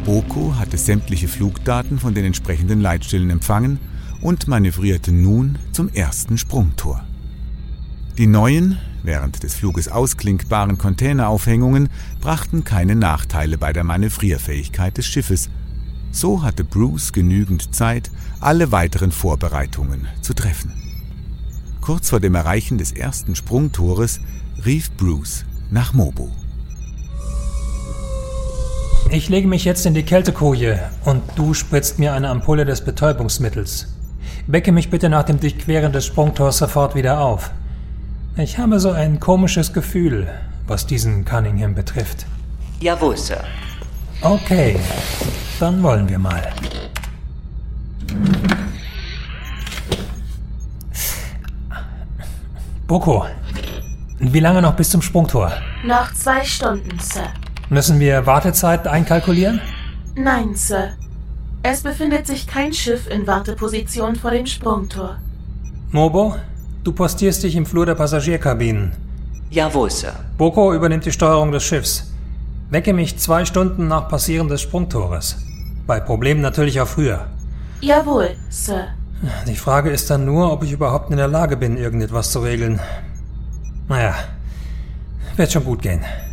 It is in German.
Boko hatte sämtliche Flugdaten von den entsprechenden Leitstellen empfangen und manövrierte nun zum ersten Sprungtor. Die neuen, während des Fluges ausklinkbaren Containeraufhängungen brachten keine Nachteile bei der Manövrierfähigkeit des Schiffes. So hatte Bruce genügend Zeit, alle weiteren Vorbereitungen zu treffen. Kurz vor dem Erreichen des ersten Sprungtores rief Bruce nach Mobo. Ich lege mich jetzt in die Kältekoje und du spritzt mir eine Ampulle des Betäubungsmittels. Wecke mich bitte nach dem Durchqueren des Sprungtors sofort wieder auf. Ich habe so ein komisches Gefühl, was diesen Cunningham betrifft. Jawohl, Sir. Okay, dann wollen wir mal. Boko, wie lange noch bis zum Sprungtor? Noch 2 Stunden, Sir. Müssen wir Wartezeit einkalkulieren? Nein, Sir. Es befindet sich kein Schiff in Warteposition vor dem Sprungtor. Mobo, du postierst dich im Flur der Passagierkabinen. Jawohl, Sir. Boko übernimmt die Steuerung des Schiffs. Wecke mich 2 Stunden nach Passieren des Sprungtores. Bei Problemen natürlich auch früher. Jawohl, Sir. Die Frage ist dann nur, ob ich überhaupt in der Lage bin, irgendetwas zu regeln. Naja, wird schon gut gehen.